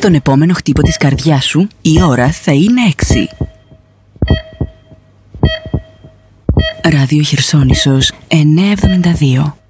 στον επόμενο χτύπο της καρδιάς σου η ώρα θα είναι 6. Ράδιο Χερσόνησος 972.